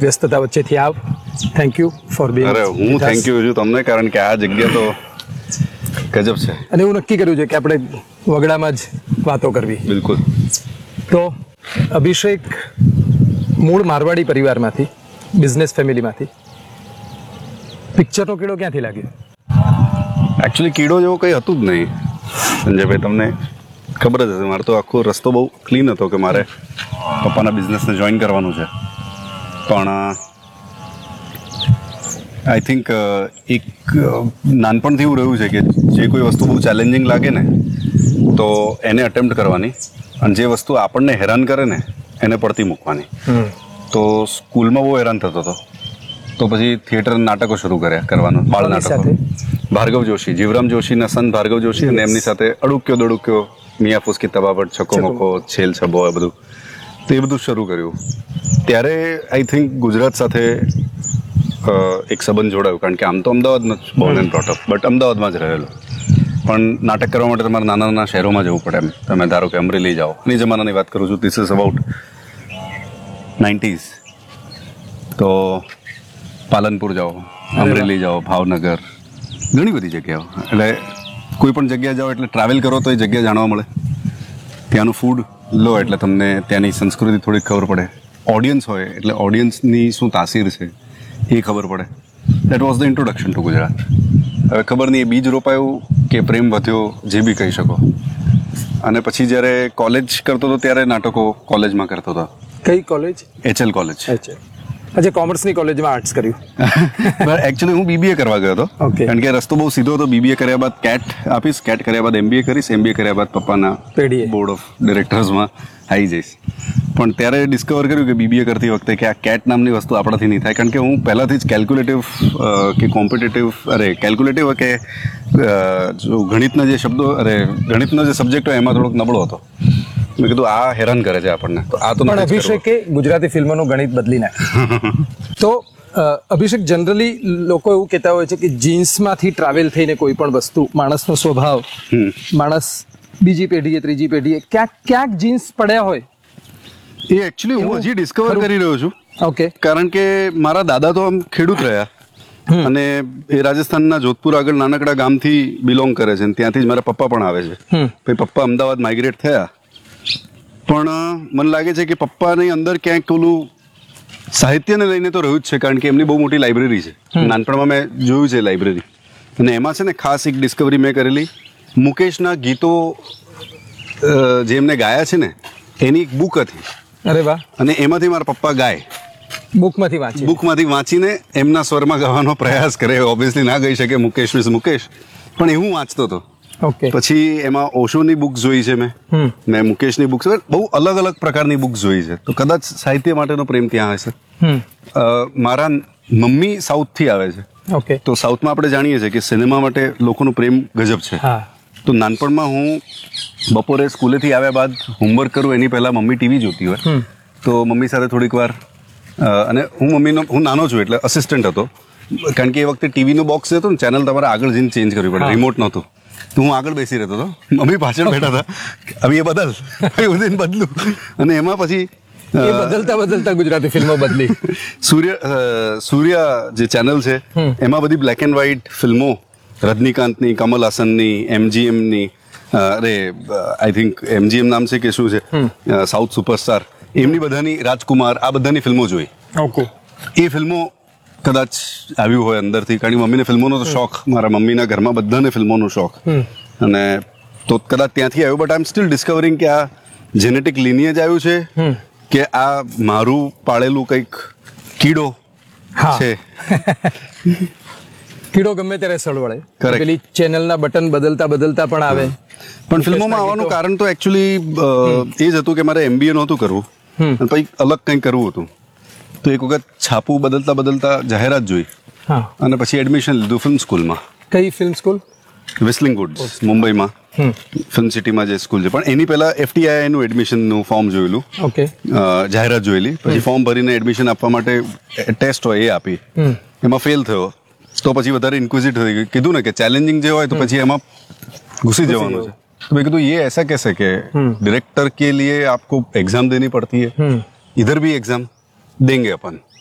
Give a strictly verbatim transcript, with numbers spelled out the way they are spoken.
વ્યસ્તતા વચ્ચેથી આવ. Thank you for Bing. અરે હું થેન્ક યુ છું તમને, કારણ કે આ જગ્યા તો ગજબ છે. અને એવું નક્કી કર્યું છે કે આપણે વગડામાં જ વાતો કરવી. બિલકુલ. તો અભિષેક મૂળ મારવાડી પરિવારમાંથી, બિઝનેસ ફેમિલીમાંથી, પિક્ચરનો કીડો ક્યાંથી લાગ્યો? એકચ્યુઅલી કીડો જેવો કંઈ હતું જ નહીં સંજયભાઈ, તમને ખબર જ હશે. મારો તો આખો રસ્તો બહુ ક્લીન હતો કે મારે પપ્પાના બિઝનેસને જોઈન કરવાનું છે. પણ આઈ થિંક એક નાનપણથી એવું રહ્યું છે કે જે કોઈ વસ્તુ બહુ ચેલેન્જિંગ લાગે ને તો એને અટેમ્પ્ટ કરવાની, અને જે વસ્તુ આપણને હેરાન કરે ને એને પડતી મૂકવાની. તો સ્કૂલમાં બહુ હેરાન થતો હતો, તો પછી થિયેટર નાટકો શરૂ કર્યા કરવાનું, બાળ નાટકો. ભાર્ગવ જોશી, જીવરામ જોશીના સન ભાર્ગવ જોશી, અને એમની સાથે અડુક્યો દડુક્યો, મિયા ફૂસકી તબાબટ, છકો મકો, છેલ છબો, એ બધું. તો એ બધું શરૂ કર્યું. ત્યારે આઈ થિંક ગુજરાત સાથે એક સંબંધ જોડાયો, કારણ કે આમ તો અમદાવાદમાં જ Born and brought up, but અમદાવાદમાં જ રહેલો. પણ નાટક કરવા માટે તમારે નાના નાના શહેરોમાં જવું પડે. એમ તમે ધારો કે અમરેલી જાઓ, એની જમાનાની વાત કરું છું, ધીસ ઇઝ અબાઉટ નાઇન્ટીઝ. તો પાલનપુર જાઓ, અમરેલી જાઓ, ભાવનગર, ઘણી બધી જગ્યાઓ. એટલે કોઈ પણ જગ્યા જાઓ એટલે ટ્રાવેલ કરો તો એ જગ્યા જાણવા મળે. ત્યાંનું ફૂડ લો એટલે તમને ત્યાંની સંસ્કૃતિ થોડીક ખબર પડે. ઓડિયન્સ હોય એટલે ઓડિયન્સની શું તાસીર છે એ ખબર પડે. That was the introduction to Gujarat. હવે ખબર નહીં એ બીજ રોપાયું કે પ્રેમ વધ્યો, જે બી કહી શકો. અને પછી જ્યારે કોલેજ કરતો હતો ત્યારે નાટકો કોલેજમાં કરતો હતો. કઈ કોલેજ? HL college. અચ્છા, કોમર્સની કોલેજમાં આર્ટ્સ કર્યું? એકચ્યુઅલી હું બીબીએ કરવા ગયો હતો, કારણ કે રસ્તો બહુ સીધો હતો. બીબીએ કર્યા બાદ કેટ આપીશ, કેટ કર્યા બાદ એમબીએ કરીશ, એમબીએ કર્યા બાદ પપ્પાના બોર્ડ ઓફ ડિરેક્ટર્સમાં આવી જઈશ. પણ ત્યારે ડિસ્કવર કર્યું કે બીબીએ કરતી વખતે કે આ કેટ નામની વસ્તુ આપણાથી નહીં થાય, કારણ કે હું પહેલાંથી જ કેલ્ક્યુલેટિવ કે કોમ્પિટેટિવ, અરે કેલ્ક્યુલેટિવ કે જો ગણિતના જે શબ્દો, અરે ગણિતનો જે સબ્જેક્ટ હોય એમાં થોડોક નબળો હતો. મેં કીધું આ હેરાન કરે છે આપણને, તો આ તો પણ અભિષેકે ગુજરાતી ફિલ્મોનું ગણિત બદલી નાખ્યું. તો અભિષેક, જનરલી લોકો એવું કહેતા હોય છે કે જીન્સમાંથી ટ્રાવેલ થઈને કોઈ પણ વસ્તુ, માણસનો સ્વભાવ, માણસ બીજી પેઢીએ ત્રીજી પેઢીએ ક્યાંક ક્યાંક જીન્સ પડ્યા હોય. એ એકચ્યુઅલી હું હજી ડિસ્કવર કરી રહ્યો છું. ઓકે. કારણ કે મારા દાદા તો આમ ખેડૂત રહ્યા, અને એ રાજસ્થાનના જોધપુર આગળ નાનકડા ગામથી બિલોંગ કરે છે, ત્યાંથી જ મારા પપ્પા પણ આવે છે. પછી પપ્પા અમદાવાદ માઇગ્રેટ થયા, પણ મને લાગે છે કે પપ્પાની અંદર ક્યાંક ઓલું સાહિત્યને લઈને તો રહ્યું જ છે, કારણ કે એમની બહુ મોટી લાઇબ્રેરી છે. નાનપણમાં મેં જોયું છે લાઇબ્રેરી, અને એમાં છે ને ખાસ એક ડિસ્કવરી મેં કરેલી. મુકેશના ગીતો જે એમને ગાયા છે ને એની એક બુક હતી. અરે વાહ. અને એમાંથી મારા પપ્પા ગાય, બુકમાંથી વાંચી બુકમાંથી વાંચીને એમના સ્વરમાં ગાવાનો પ્રયાસ કરે. ઓબ્વિયસલી ના ગઈ શકે મુકેશ વિઝ મુકેશ, પણ એ હું વાંચતો હતો. ઓકે. પછી એમાં ઓશોની બુક્સ જોઈ છે મેં, મેં મુકેશની બુક્સ, બહુ અલગ અલગ પ્રકારની બુક્સ જોઈ છે. તો કદાચ સાહિત્ય માટેનો પ્રેમ ત્યાં હશે. મારા મમ્મી સાઉથથી આવે છે. ઓકે. તો સાઉથમાં આપણે જાણીએ છીએ કે સિનેમા માટે લોકોનો પ્રેમ ગજબ છે. તો નાનપણમાં હું બપોરે સ્કૂલેથી આવ્યા બાદ હોમવર્ક કરું એની પહેલાં મમ્મી ટીવી જોતી હોય, તો મમ્મી સાથે થોડીક વાર, અને હું મમ્મીનો, હું નાનો છું એટલે અસિસ્ટન્ટ હતો, કારણ કે એ વખતે ટીવીનું બોક્સ હતો ને, ચેનલ તમારે આગળ જઈને ચેન્જ કરવી પડે, રિમોટ નહોતું. તો હું આગળ બેસી રહેતો હતો, મમ્મી પાછળ બેઠા હતા, હવે એ બદલ ઉદયન બદલું. અને એમાં પછી બદલતા બદલતા ગુજરાતી ફિલ્મો બદલી. સૂર્ય સૂર્ય જે ચેનલ છે એમાં બધી બ્લેક એન્ડ વ્હાઇટ ફિલ્મો, રજનીકાંતની, કમલ હાસનની, એમજીએમની, અરે આઈ થિંક એમજીએમ નામ છે કે શું છે, સાઉથ સુપરસ્ટાર, એમની બધાની, રાજકુમાર, આ બધાની ફિલ્મો જોઈ. ઓકે. એ ફિલ્મો કદાચ આવ્યું હોય અંદરથી, કારણ કે મમ્મીને ફિલ્મોનો તો શોખ, મારા મમ્મીના ઘરમાં બધાને ફિલ્મોનો શોખ, અને તો કદાચ ત્યાંથી આવ્યું. બટ આઈ એમ સ્ટીલ ડિસ્કવરિંગ કે આ જેનેટિક લિનિયેજ આવ્યું છે કે આ મારું પાળેલું કંઈક કીડો છે. કીડો ગમે ત્યારે સળવળે. પેલી ચેનલના બટન બદલતા બદલતા પણ આવે. પણ ફિલ્મોમાં આવવાનું કારણ તો એકચ્યુઅલી એ જ હતું કે મારે એમબીએ નહોતું કરવું, અને પછી અલગ કંઈક કરવું હતું. તો એક વખત છાપું બદલતા બદલતા જાહેરાત જોઈ, અને પછી એડમિશન લીધું ફિલ્મ સ્કૂલમાં. કઈ ફિલ્મ સ્કૂલ? વિસ્લિંગ વુડ્સ, મુંબઈમાં ફિલ્મ સિટીમાં જે સ્કૂલ છે. પણ એની પહેલા એફટીઆઈનું એડમિશનનું ફોર્મ જોયેલું. ઓકે. જાહેરાત જોયેલી, પછી ફોર્મ ભરીને એડમિશન આપવા માટે ટેસ્ટ હોય એ આપી, એમાં ફેલ થયો. તો પછી વધારે ઇન્ક્વિઝિટ થઈ ગયું, કીધું ને કે ચેલેન્જિંગ જે હોય તો પછી એમાં ઘુસી જવાનું છે. तो मैं कहता ये ऐसा कैसे कि डायरेक्टर के लिए आपको एग्जाम देनी पड़ती है, इधर भी एग्जाम देंगे अपन.